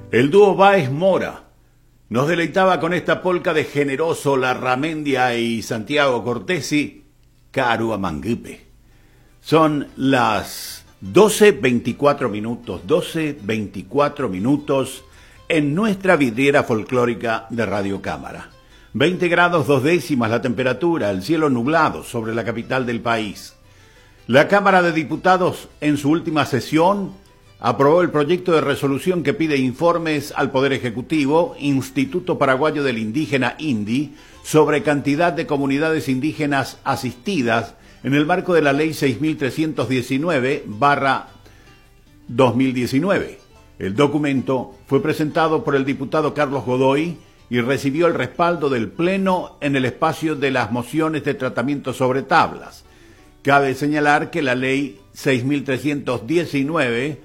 El dúo Báez Mora nos deleitaba con esta polca de Generoso Larramendia y Santiago Cortesi, Caruamanguipe. Son las 12:24 minutos en nuestra vidriera folclórica de Radio Cámara. 20 grados 2 décimas la temperatura, el cielo nublado sobre la capital del país. La Cámara de Diputados, en su última sesión, aprobó el proyecto de resolución que pide informes al Poder Ejecutivo, Instituto Paraguayo del Indígena, INDI, sobre cantidad de comunidades indígenas asistidas en el marco de la Ley 6319/2019. El documento fue presentado por el diputado Carlos Godoy y recibió el respaldo del Pleno en el espacio de las mociones de tratamiento sobre tablas. Cabe señalar que la Ley 6319